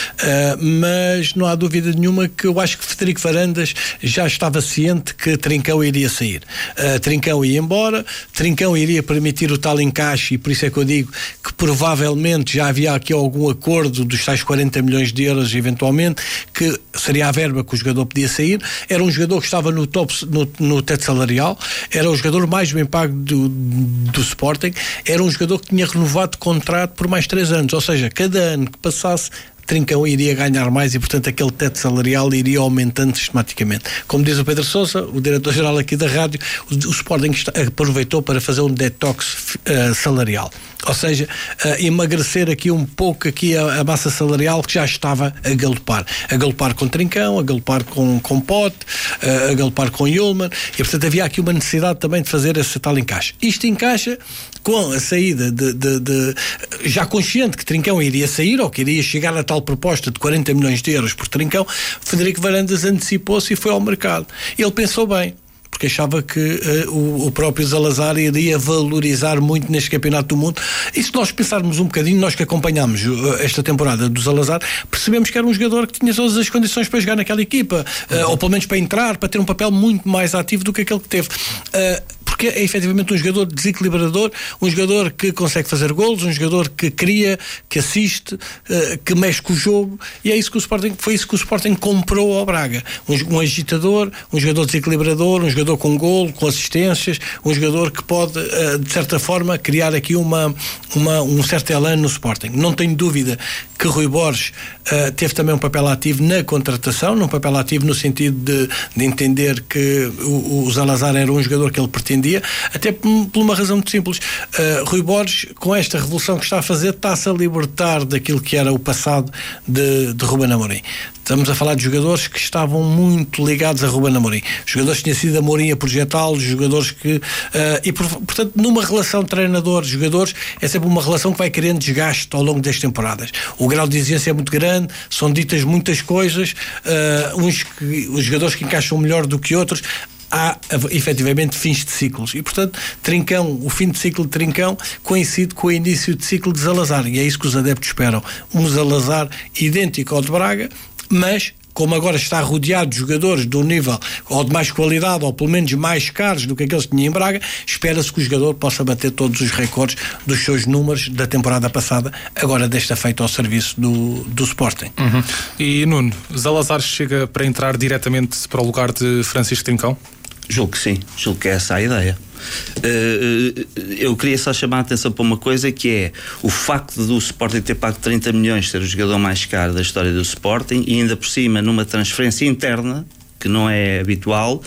mas não há dúvida nenhuma que eu acho que Frederico Varandas já estava ciente que Trincão iria sair. Uh, Trincão ia embora, Trincão iria permitir o tal encaixe, e por isso é que eu digo que provavelmente já havia aqui algum acordo dos tais quarenta milhões de euros, eventualmente, que seria a verba que o jogador podia sair. Era um jogador que estava no top, no, no teto salarial, era o jogador mais bem pago do, do Sporting, era um jogador que tinha renovado de contrato por mais três anos, ou seja, cada ano que passasse Trincão iria ganhar mais e, portanto, aquele teto salarial iria aumentando sistematicamente. Como diz o Pedro Sousa, o diretor-geral aqui da rádio, o, o Sporting aproveitou para fazer um detox uh, salarial. Ou seja, uh, emagrecer aqui um pouco aqui a, a massa salarial que já estava a galopar. A galopar com Trincão, a galopar com, com Pote, uh, a galopar com Yulman, e, portanto, havia aqui uma necessidade também de fazer esse tal encaixe. Isto encaixa com a saída de, de, de já consciente que Trincão iria sair, ou que iria chegar a tal proposta de quarenta milhões de euros por Trincão. Frederico Varandas antecipou-se e foi ao mercado. Ele pensou bem, porque achava que uh, o, o próprio Zalazar iria valorizar muito neste campeonato do mundo. E se nós pensarmos um bocadinho, nós que acompanhámos uh, esta temporada do Zalazar, percebemos que era um jogador que tinha todas as condições para jogar naquela equipa, uh, ou pelo menos para entrar, para ter um papel muito mais ativo do que aquele que teve. Uh, porque é efetivamente um jogador desequilibrador, um jogador que consegue fazer golos, um jogador que cria, que assiste, uh, que mexe com o jogo, e é isso que o Sporting, foi isso que o Sporting comprou ao Braga. Um, um agitador, um jogador desequilibrador, um jogador com golo, com assistências, um jogador que pode, uh, de certa forma, criar aqui uma, uma, um certo elan no Sporting. Não tenho dúvida que Rui Borges uh, teve também um papel ativo na contratação, num papel ativo no sentido de, de entender que o, o Zalazar era um jogador que ele pretendia, até por uma razão muito simples. Uh, Rui Borges, com esta revolução que está a fazer, está-se a libertar daquilo que era o passado de, de Ruben Amorim. Estamos a falar de jogadores que estavam muito ligados a Ruben Amorim. Jogadores que tinham sido Amorim a projetá-los, jogadores que... Uh, e, por, portanto, numa relação treinador-jogadores, é sempre uma relação que vai querendo desgaste ao longo das temporadas. O grau de exigência é muito grande, são ditas muitas coisas, uh, uns que, os jogadores que encaixam melhor do que outros. Há, efetivamente, fins de ciclos. E, portanto, Trincão, o fim de ciclo de Trincão coincide com o início de ciclo de Zalazar. E é isso que os adeptos esperam. Um Zalazar idêntico ao de Braga, mas como agora está rodeado de jogadores de um nível ou de mais qualidade, ou pelo menos mais caros do que aqueles que tinha em Braga, espera-se que o jogador possa bater todos os recordes dos seus números da temporada passada, agora desta feita ao serviço do, do Sporting. Uhum. E Nuno, Zalazar chega para entrar diretamente para o lugar de Francisco Trincão? Julgo que sim, julgo que é essa a ideia. Eu queria só chamar a atenção para uma coisa, que é o facto do Sporting ter pago trinta milhões, ser o jogador mais caro da história do Sporting, e ainda por cima numa transferência interna, que não é habitual,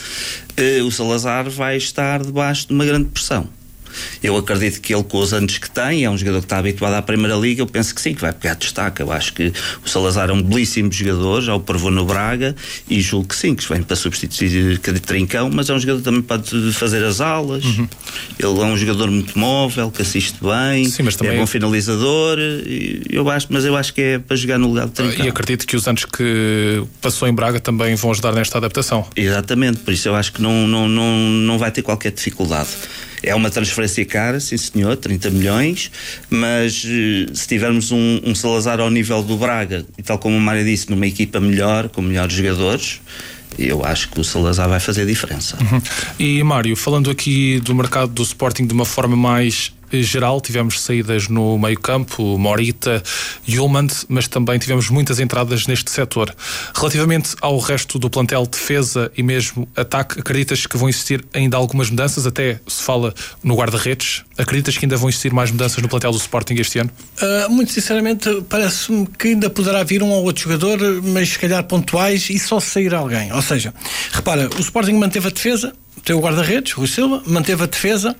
o Salazar vai estar debaixo de uma grande pressão. Eu acredito que ele, com os anos que tem, é um jogador que está habituado à Primeira Liga. Eu penso que sim, que vai pegar destaque. Eu acho que o Salazar é um belíssimo jogador, já o provou no Braga, e julgo que sim, que vem para substituir Trincão, mas é um jogador que também pode fazer as alas. Uhum. Ele é um jogador muito móvel, que assiste bem, sim, mas também é bom finalizador, e eu acho, mas eu acho que é para jogar no lugar de Trincão. E acredito que os anos que passou em Braga também vão ajudar nesta adaptação. Exatamente, por isso eu acho que não, não, não, não vai ter qualquer dificuldade. É uma transferência cara, sim senhor, trinta milhões, mas se tivermos um, um Salazar ao nível do Braga, e tal como o Mário disse, numa equipa melhor, com melhores jogadores, eu acho que o Salazar vai fazer diferença. Uhum. E Mário, falando aqui do mercado do Sporting de uma forma mais geral, tivemos saídas no meio campo, Morita, Yulmand, mas também tivemos muitas entradas neste setor. Relativamente ao resto do plantel, defesa e mesmo ataque, acreditas que vão existir ainda algumas mudanças? Até se fala no guarda-redes. Acreditas que ainda vão existir mais mudanças no plantel do Sporting este ano? Uh, muito sinceramente, parece-me que ainda poderá vir um ou outro jogador, mas se calhar pontuais, e só sair alguém. Ou seja, repara, o Sporting manteve a defesa, tem o guarda-redes, Rui Silva, manteve a defesa.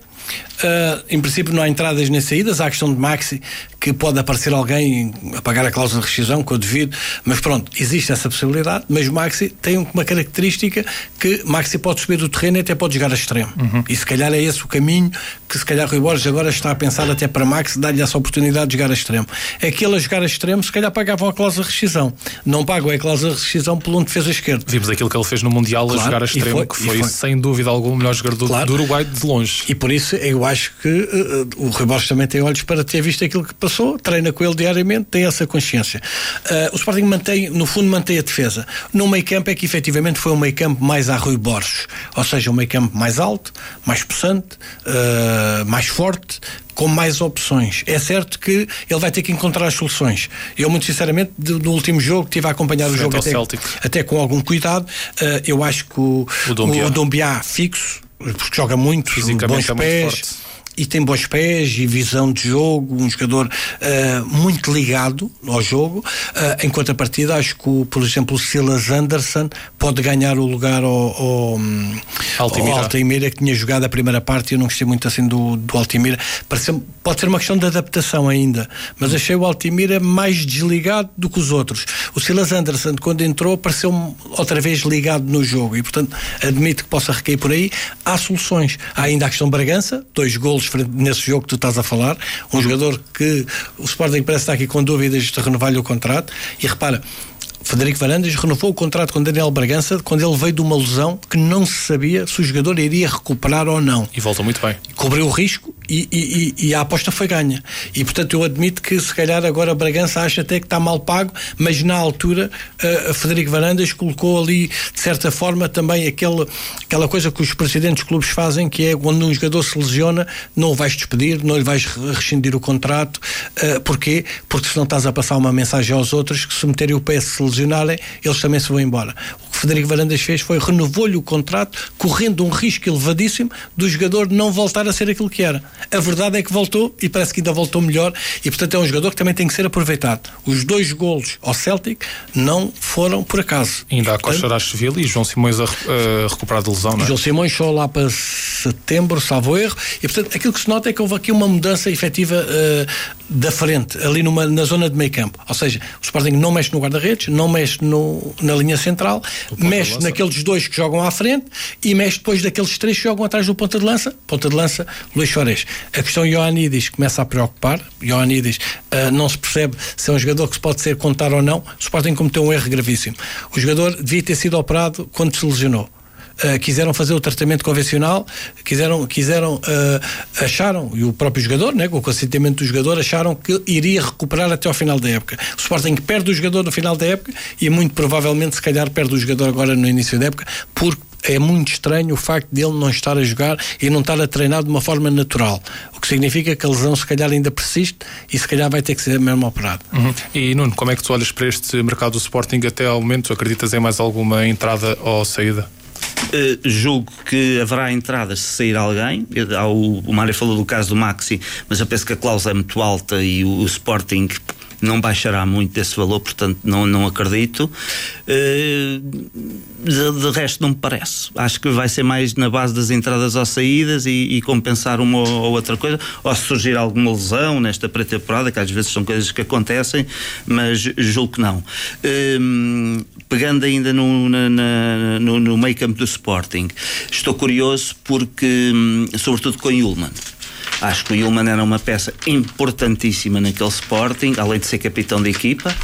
Uh, em princípio não há entradas nem saídas. Há a questão de Maxi, que pode aparecer alguém a pagar a cláusula de rescisão, que eu devido, mas pronto, existe essa possibilidade. Mas o Maxi tem uma característica, que Maxi pode subir do terreno e até pode jogar a extremo. Uhum. E se calhar é esse o caminho que se calhar Rui Borges agora está a pensar, até para Maxi dar-lhe essa oportunidade de jogar a extremo. É que ele a jogar a extremo se calhar pagavam a cláusula de rescisão, não pagam a cláusula de rescisão pelo um defesa esquerdo. Vimos aquilo que ele fez no Mundial, claro, a jogar a extremo, foi, que foi, foi sem dúvida alguma o melhor jogador, claro, do Uruguai de longe. E por isso eu acho que uh, o Rui Borges também tem olhos para ter visto aquilo que passou, treina com ele diariamente, tem essa consciência. Uh, o Sporting mantém, no fundo mantém a defesa. No meio campo é que efetivamente foi um meio campo mais a Rui Borges, ou seja, um meio campo mais alto, mais possante, uh, mais forte, com mais opções. É certo que ele vai ter que encontrar as soluções. Eu, muito sinceramente, no último jogo, estive a acompanhar o jogo até, até com algum cuidado. Uh, eu acho que o, o Doumbia, o Doumbia fixo, porque joga muito, bons pés, e tem bons pés e visão de jogo, um jogador uh, muito ligado ao jogo. Uh, em contrapartida, acho que, o, por exemplo, o Silas Anderson pode ganhar o lugar ao, ao, Altimira. ao Altimira, que tinha jogado a primeira parte. Eu não gostei muito assim do, do Altimira. Parece, pode ser uma questão de adaptação ainda, mas achei o Altimira mais desligado do que os outros. O Silas Anderson, quando entrou, pareceu outra vez ligado no jogo, e portanto admito que possa recair por aí. Há soluções. Há ainda a questão Bragança, dois golos nesse jogo que tu estás a falar, um jogador que o Sporting parece estar aqui com dúvidas de renovar-lhe o contrato. E repara, Frederico Varandas renovou o contrato com Daniel Bragança quando ele veio de uma lesão que não se sabia se o jogador iria recuperar ou não. E voltou muito bem. Cobriu o risco e, e, e a aposta foi ganha. E portanto eu admito que se calhar agora Bragança acha até que está mal pago, mas na altura uh, Frederico Varandas colocou ali de certa forma também aquele, aquela coisa que os presidentes dos clubes fazem, que é quando um jogador se lesiona, não o vais despedir, não lhe vais rescindir o contrato. Uh, porquê? Porque senão estás a passar uma mensagem aos outros que se meterem o pé, se lesionarem, eles também se vão embora. O que Frederico Varandas fez foi renovou-lhe o contrato, correndo um risco elevadíssimo do jogador não voltar a ser aquilo que era. A verdade é que voltou, e parece que ainda voltou melhor, e portanto é um jogador que também tem que ser aproveitado. Os dois golos ao Celtic não foram por acaso. E ainda há Coxarás-Sevilla e João Simões a, a recuperar de lesão, não é? João Simões só lá para setembro, salvo erro, e portanto aquilo que se nota é que houve aqui uma mudança efetiva uh, da frente, ali numa, na zona de meio campo. Ou seja, o Sporting não mexe no guarda-redes, não mexe no, na linha central, mexe naqueles dois que jogam à frente e mexe depois daqueles três que jogam atrás do ponta de lança. Ponta de lança, Luís Suárez. A questão Ioannidis começa a preocupar. Ioannidis uh, não se percebe se é um jogador que se pode ser contar ou não. O Sporting cometeu um erro gravíssimo. O jogador devia ter sido operado quando se lesionou. Uh, quiseram fazer o tratamento convencional, quiseram, quiseram uh, acharam, e o próprio jogador, né, com o consentimento do jogador, acharam que iria recuperar até ao final da época. O Sporting perde o jogador no final da época e muito provavelmente se calhar perde o jogador agora no início da época, porque é muito estranho o facto de ele não estar a jogar e não estar a treinar de uma forma natural, o que significa que a lesão se calhar ainda persiste e se calhar vai ter que ser mesmo operado. Uhum. E Nuno, como é que tu olhas para este mercado do Sporting até ao momento? Acreditas em mais alguma entrada ou saída? Uh, julgo que haverá entradas se sair alguém. O, o Mário falou do caso do Maxi, mas eu penso que a cláusula é muito alta e o, o Sporting não baixará muito desse valor, portanto não, não acredito. Uh, de, de resto não me parece. Acho que vai ser mais na base das entradas ou saídas e, e compensar uma ou outra coisa, ou se surgir alguma lesão nesta pré-temporada, que às vezes são coisas que acontecem, mas julgo que não. Uh, pegando ainda no, na, na, no, no meio campo do Sporting, estou curioso porque, sobretudo com o Ullmann. Acho que o Ullmann era uma peça importantíssima naquele Sporting, além de ser capitão da equipa.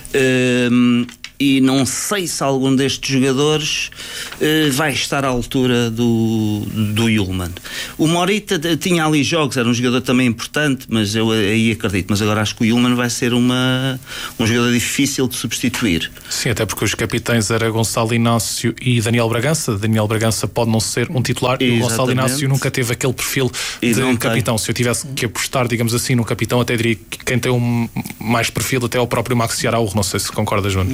Um, e não sei se algum destes jogadores uh, vai estar à altura do, do Ullmann. O Morita tinha ali jogos, era um jogador também importante, mas eu aí acredito. Mas agora acho que o Ullmann vai ser uma, um jogador difícil de substituir. Sim, até porque os capitães eram Gonçalo Inácio e Daniel Bragança. Daniel Bragança pode não ser um titular. Exatamente. E o Gonçalo Inácio nunca teve aquele perfil e de capitão. Tem. Se eu tivesse que apostar, digamos assim, no capitão, até diria que quem tem um mais perfil até é o próprio Maxi Araújo. Não sei se concorda, João.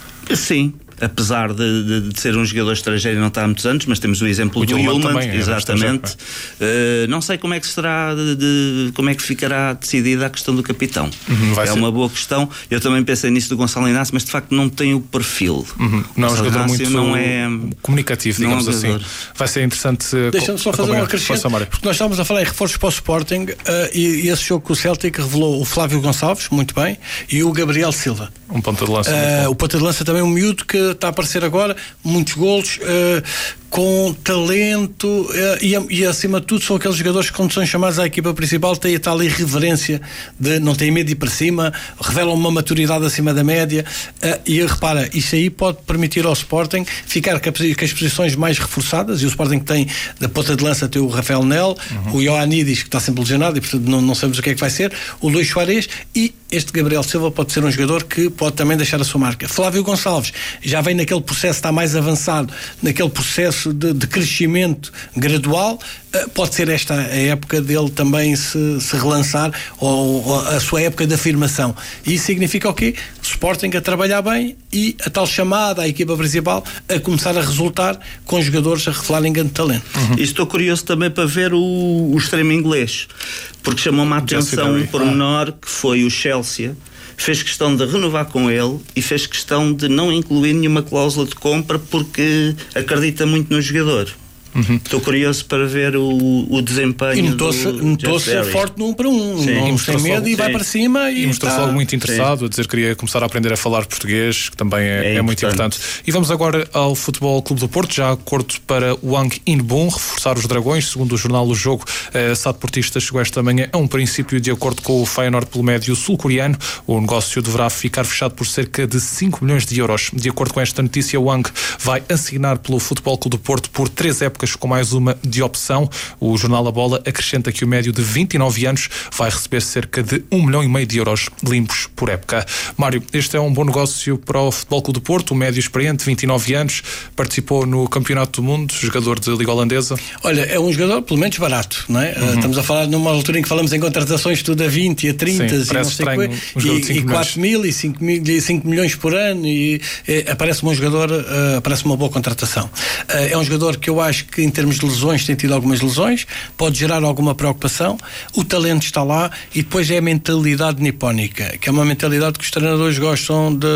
Sim, apesar de, de, de ser um jogador estrangeiro e não está há muitos anos, mas temos o exemplo o do Ullmann, é, exatamente. Uh, não sei como é que será, de, de, como é que ficará decidida a questão do capitão. Uhum, é ser. uma boa questão. Eu também pensei nisso do Gonçalo Inácio, mas de facto não tem o perfil. Uhum. Não é um jogador muito não é, comunicativo, digamos não é um assim. Vai ser interessante. Deixa-me só fazer um acrescento, porque nós estávamos a falar em reforços para o Sporting uh, e, e esse jogo com o Celtic revelou o Flávio Gonçalves, muito bem, e o Gabriel Silva. Um ponta de lança. Uh, o ponta de lança também, um miúdo que está a aparecer agora, muitos golos, uh, com talento uh, e, e acima de tudo são aqueles jogadores que, quando são chamados à equipa principal, têm a tal irreverência de não têm medo de ir para cima, revelam uma maturidade acima da média, uh, e repara, isso aí pode permitir ao Sporting ficar com as posições mais reforçadas, e o Sporting tem da ponta de lança tem o Rafael Nel, uhum. o Ioannidis, que está sempre lesionado e portanto não, não sabemos o que é que vai ser, o Luís Soares, e este Gabriel Silva pode ser um jogador que pode também deixar a sua marca. Flávio Gonçalves já vem naquele processo, está mais avançado, naquele processo de, de crescimento gradual, uh, pode ser esta a época dele também se, se relançar, ou, ou a sua época de afirmação. E isso significa o quê? O Sporting a trabalhar bem e a tal chamada à equipa principal a começar a resultar com jogadores a revelarem grande talento. Uhum. E estou curioso também para ver o, o extremo inglês, porque chamou-me a atenção um pormenor ah. que foi o Chelsea. Fez questão de renovar com ele e fez questão de não incluir nenhuma cláusula de compra porque acredita muito no jogador. Uhum. Estou curioso para ver o, o desempenho. E notou-se, notou-se forte no um para um. Sim. Não tem medo e vai para cima. E, e mostrou-se está... logo muito interessado, sim. a dizer que queria começar a aprender a falar português, que também é, é, é muito importante. E vamos agora ao Futebol Clube do Porto, já acordo para o Hwang In-Boon reforçar os Dragões. Segundo o jornal O Jogo, a S A D Portista chegou esta manhã a um princípio de acordo com o Feyenoord pelo médio sul-coreano. O negócio deverá ficar fechado por cerca de cinco milhões de euros. De acordo com esta notícia, o Hwang vai assinar pelo Futebol Clube do Porto por três épocas com mais uma de opção. O jornal A Bola acrescenta que o médio de vinte e nove anos vai receber cerca de um milhão e meio de euros limpos por época. Mário, este é um bom negócio para o Futebol Clube do Porto, o médio experiente, vinte e nove anos, participou no Campeonato do Mundo, jogador de Liga Holandesa. Olha, é um jogador pelo menos barato, não é? Uhum. Estamos a falar numa altura em que falamos em contratações tudo a vinte e a trinta. Sim, e, não sei estranho, que, um e, e quatro mil e cinco milhões por ano e é, aparece um jogador, uh, aparece uma boa contratação. Uh, é um jogador que eu acho que em termos de lesões, tem tido algumas lesões, pode gerar alguma preocupação, o talento está lá e depois é a mentalidade nipónica, que é uma mentalidade que os treinadores gostam de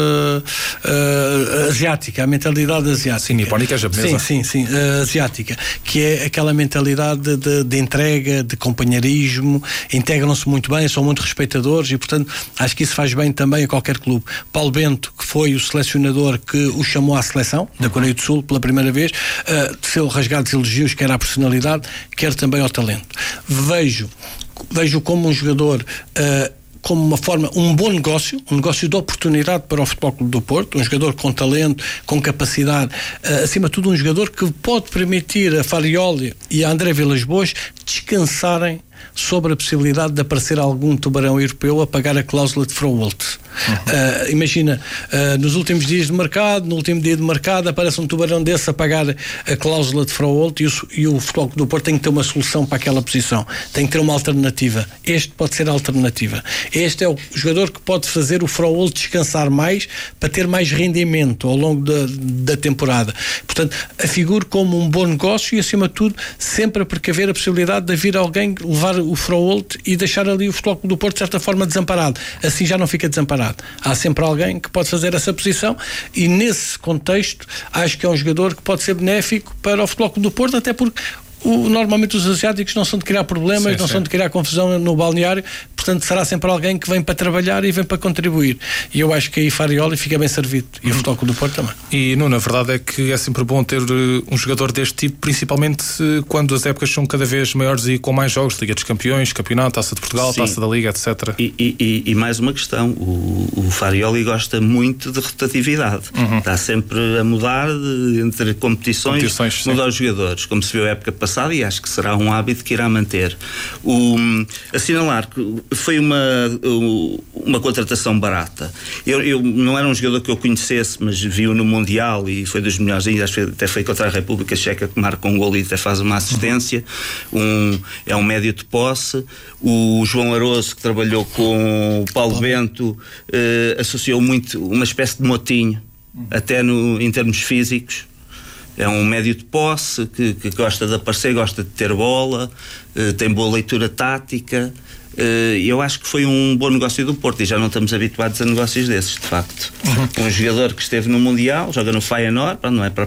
uh, asiática, a mentalidade asiática. Sim, nipónica é japonesa. Sim, sim, sim, uh, asiática, que é aquela mentalidade de, de, de entrega, de companheirismo, integram-se muito bem, são muito respeitadores e portanto acho que isso faz bem também a qualquer clube. Paulo Bento, que foi o selecionador que o chamou à seleção da Coreia do Sul pela primeira vez, uh, seu rasgados elogios, quer à personalidade, quer também ao talento. Vejo, vejo como um jogador uh, como uma forma, um bom negócio, um negócio de oportunidade para o Futebol Clube do Porto, um jogador com talento, com capacidade, uh, acima de tudo um jogador que pode permitir a Farioli e a André Vilas-Boas descansarem sobre a possibilidade de aparecer algum tubarão europeu a pagar a cláusula de Froholt. Uhum. Uh, imagina, uh, nos últimos dias de mercado, no último dia de mercado, aparece um tubarão desse a pagar a cláusula de Froholt e o, e o Futebol Clube do Porto tem que ter uma solução para aquela posição, tem que ter uma alternativa. Este pode ser a alternativa. Este é o jogador que pode fazer o Froholt descansar mais para ter mais rendimento ao longo da, da temporada. Portanto, afiguro como um bom negócio e, acima de tudo, sempre a precaver a possibilidade de vir alguém levar o Froholt e deixar ali o Futebol Clube do Porto de certa forma desamparado. Assim já não fica desamparado. Há sempre alguém que pode fazer essa posição e, nesse contexto, acho que é um jogador que pode ser benéfico para o Futebol Clube do Porto, até porque O, normalmente os asiáticos não são de criar problemas, sim, não sim. são de criar confusão no balneário, portanto será sempre alguém que vem para trabalhar e vem para contribuir, e eu acho que aí Farioli fica bem servido, e uhum. o Futebol Clube do Porto também. E Nuno, a verdade é que é sempre bom ter um jogador deste tipo, principalmente quando as épocas são cada vez maiores e com mais jogos, Liga dos Campeões, Campeonato, Taça de Portugal, sim. Taça da Liga, etcétera. E, e, e mais uma questão, o, o Farioli gosta muito de rotatividade, uhum. está sempre a mudar de, entre competições, competições mudar os jogadores, como se viu a época passada, e acho que será um hábito que irá manter. O, assinalar que foi uma, uma contratação barata. Eu, eu não era um jogador que eu conhecesse, mas vi-o no Mundial e foi dos melhores ainda, acho que até foi contra a República Checa, que marca um gol e até faz uma assistência. Um, é um médio de posse. O João Aroso, que trabalhou com o Paulo Bento, eh, associou muito uma espécie de Motinho, até no, em termos físicos. É um médio de posse que, que gosta de aparecer, gosta de ter bola, uh, tem boa leitura tática. Uh, eu acho que foi um bom negócio do Porto e já não estamos habituados a negócios desses, de facto. Uhum. Um jogador que esteve no Mundial, joga no Feyenoord, não é para